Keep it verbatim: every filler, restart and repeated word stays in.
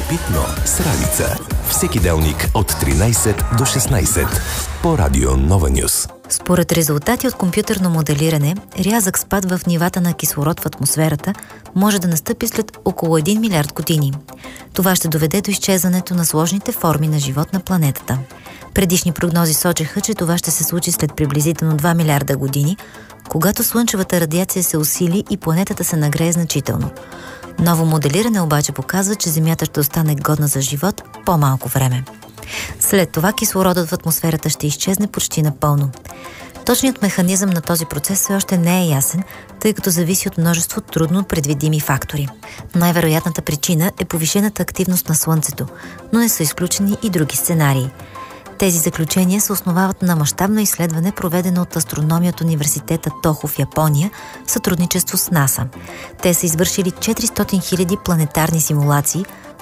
Любопитно с Ралица. Всеки делник от тринайсет до шестнайсет по Радио Нова Нюс. Според резултати от компютърно моделиране, рязък спад в нивата на кислород в атмосферата може да настъпи след около един милиард години. Това ще доведе до изчезването на сложните форми на живот на планетата. Предишни прогнози сочеха, че това ще се случи след приблизително два милиарда години, когато слънчевата радиация се усили и планетата се нагрее значително. Ново моделиране обаче показва, че Земята ще остане годна за живот по-малко време. След това кислородът в атмосферата ще изчезне почти напълно. Точният механизъм на този процес все още не е ясен, тъй като зависи от множество трудно предвидими фактори. Най-вероятната причина е повишената активност на Слънцето, но не са изключени и други сценарии. Тези заключения се основават на мащабно изследване, проведено от астрономия от университета Тохо в Япония в сътрудничество с НАСА. Те са извършили четиристотин хиляди планетарни симулации,